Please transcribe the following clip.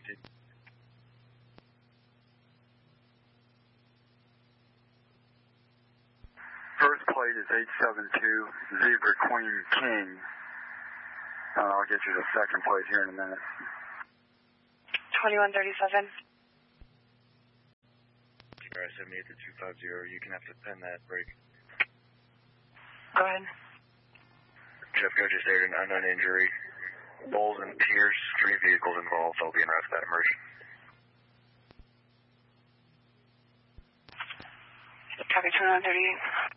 First plate is 872 Zebra Queen King. I'll get you the second plate here in a minute. 2137. TR 78 to 250, you can have to pin that brake. Go ahead. Jeffco just aired an unknown injury. Bowles and Pierce, 3 vehicles involved. I'll be in route to that emergency. Copy 2138.